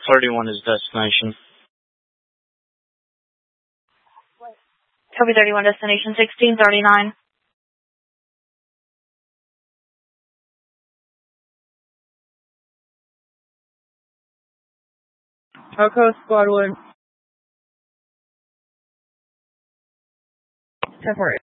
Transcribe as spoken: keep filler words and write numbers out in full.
thirty-one is destination. Copy thirty-one, destination sixteen thirty-nine. Echo Squad one. ten four eight.